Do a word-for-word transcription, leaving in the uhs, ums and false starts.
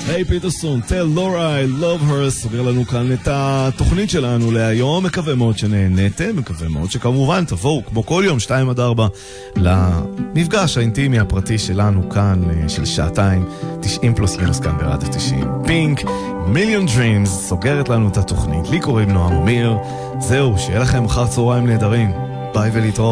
היי פיטרסון, tell Laura I love her, סוגר לנו כאן את התוכנית שלנו להיום. מקווה מאוד שנהנתם, מקווה מאוד שכמובן תבואו כמו כל יום שתיים עד ארבע למפגש האינטימי הפרטי שלנו כאן של שעתיים, תשעים פלוס מינוס כאן ברדיו תשעים. פינק, Million Dreams, סוגרת לנו את התוכנית. לי קוראים נועם אמיר. זהו, שיהיה לכם אחר צהריים נהדרים. ביי ולהתראות.